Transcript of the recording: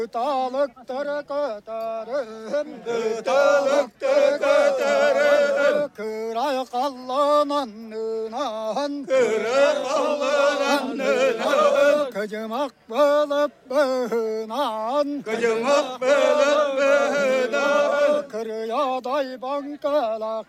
Kıtalıktır kıtarım, Kıtalıktır kıtarım, kıray kallananınan, kırar kallananınan, kıcımak bılıp bığınan, kıcımak bılıp bığınan, kırıya day bankalak